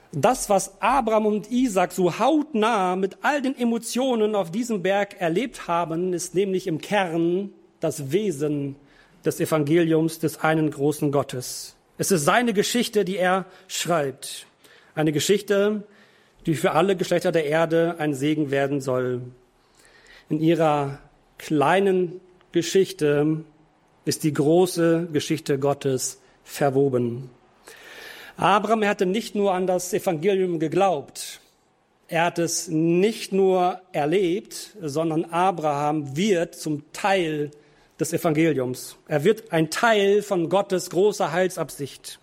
Das, was Abraham und Isaak so hautnah mit all den Emotionen auf diesem Berg erlebt haben, ist nämlich im Kern das Wesen des Evangeliums des einen großen Gottes. Es ist seine Geschichte, die er schreibt. Eine Geschichte, die für alle Geschlechter der Erde ein Segen werden soll. In ihrer kleinen Geschichte ist die große Geschichte Gottes verwoben. Abraham, er hatte nicht nur an das Evangelium geglaubt, er hat es nicht nur erlebt, sondern Abraham wird zum Teil des Evangeliums. Er wird ein Teil von Gottes großer Heilsabsicht.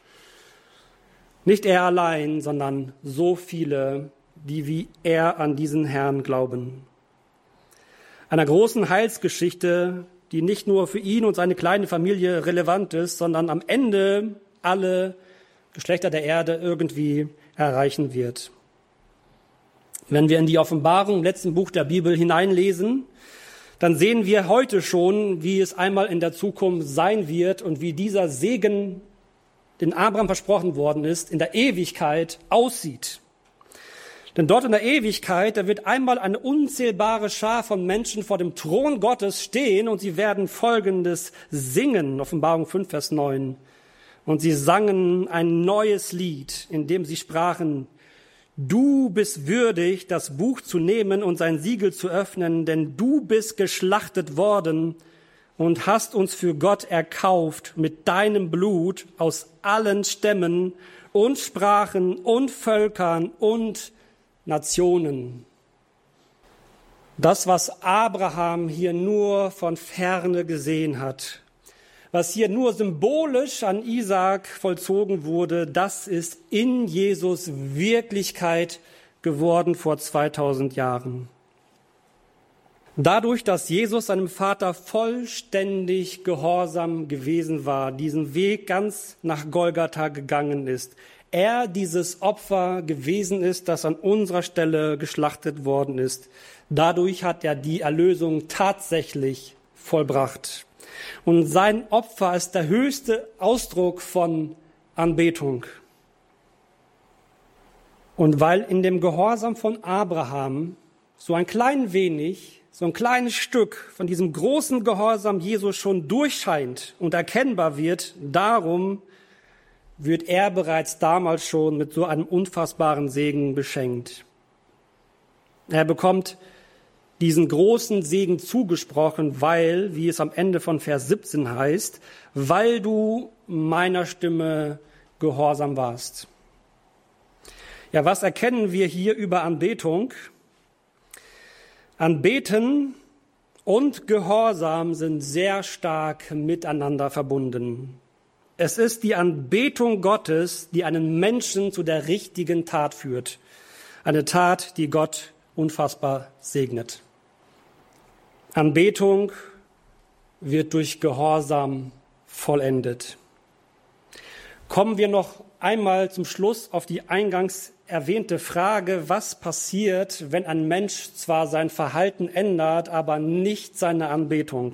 Nicht er allein, sondern so viele, die wie er an diesen Herrn glauben. Einer großen Heilsgeschichte, die nicht nur für ihn und seine kleine Familie relevant ist, sondern am Ende alle Geschlechter der Erde irgendwie erreichen wird. Wenn wir in die Offenbarung im letzten Buch der Bibel hineinlesen, dann sehen wir heute schon, wie es einmal in der Zukunft sein wird und wie dieser Segen, den Abraham versprochen worden ist, in der Ewigkeit aussieht. Denn dort in der Ewigkeit, da wird einmal eine unzählbare Schar von Menschen vor dem Thron Gottes stehen und sie werden Folgendes singen, Offenbarung 5, Vers 9. Und sie sangen ein neues Lied, in dem sie sprachen: Du bist würdig, das Buch zu nehmen und sein Siegel zu öffnen, denn du bist geschlachtet worden und hast uns für Gott erkauft mit deinem Blut aus allen Stämmen und Sprachen und Völkern und Nationen. Das, was Abraham hier nur von Ferne gesehen hat, was hier nur symbolisch an Isaak vollzogen wurde, das ist in Jesus Wirklichkeit geworden vor 2000 Jahren. Dadurch, dass Jesus seinem Vater vollständig gehorsam gewesen war, diesen Weg ganz nach Golgatha gegangen ist, er dieses Opfer gewesen ist, das an unserer Stelle geschlachtet worden ist, dadurch hat er die Erlösung tatsächlich vollbracht. Und sein Opfer ist der höchste Ausdruck von Anbetung. Und weil in dem Gehorsam von Abraham so ein klein wenig, so ein kleines Stück von diesem großen Gehorsam Jesus schon durchscheint und erkennbar wird, darum wird er bereits damals schon mit so einem unfassbaren Segen beschenkt. Er bekommt diesen großen Segen zugesprochen, weil, wie es am Ende von Vers 17 heißt, weil du meiner Stimme gehorsam warst. Ja, was erkennen wir hier über Anbetung? Anbeten und Gehorsam sind sehr stark miteinander verbunden. Es ist die Anbetung Gottes, die einen Menschen zu der richtigen Tat führt. Eine Tat, die Gott unfassbar segnet. Anbetung wird durch Gehorsam vollendet. Kommen wir noch einmal zum Schluss auf die eingangs erwähnte Frage, was passiert, wenn ein Mensch zwar sein Verhalten ändert, aber nicht seine Anbetung.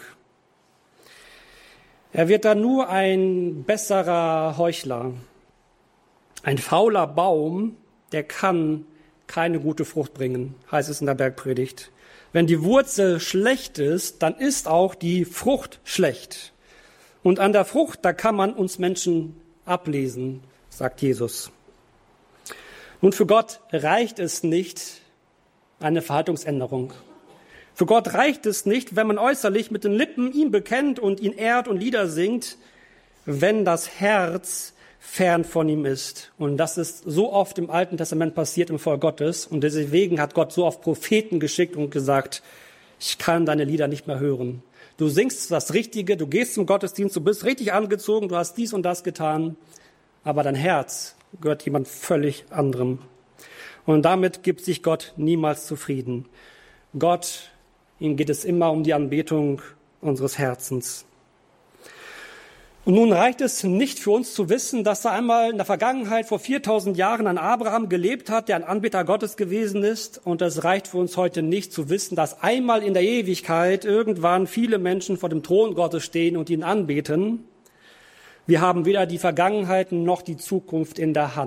Er wird dann nur ein besserer Heuchler. Ein fauler Baum, der kann keine gute Frucht bringen, heißt es in der Bergpredigt. Wenn die Wurzel schlecht ist, dann ist auch die Frucht schlecht. Und an der Frucht, da kann man uns Menschen ablesen, sagt Jesus. Nun, für Gott reicht es nicht eine Verhaltensänderung. Für Gott reicht es nicht, wenn man äußerlich mit den Lippen ihn bekennt und ihn ehrt und Lieder singt, wenn das Herz fern von ihm ist. Und das ist so oft im Alten Testament passiert im Volk Gottes. Und deswegen hat Gott so oft Propheten geschickt und gesagt, ich kann deine Lieder nicht mehr hören. Du singst das Richtige, du gehst zum Gottesdienst, du bist richtig angezogen, du hast dies und das getan, aber dein Herz gehört jemand völlig anderem. Und damit gibt sich Gott niemals zufrieden. Gott, ihm geht es immer um die Anbetung unseres Herzens. Und nun reicht es nicht für uns zu wissen, dass da einmal in der Vergangenheit vor 4000 Jahren ein Abraham gelebt hat, der ein Anbeter Gottes gewesen ist. Und es reicht für uns heute nicht zu wissen, dass einmal in der Ewigkeit irgendwann viele Menschen vor dem Thron Gottes stehen und ihn anbeten. Wir haben weder die Vergangenheit noch die Zukunft in der Hand.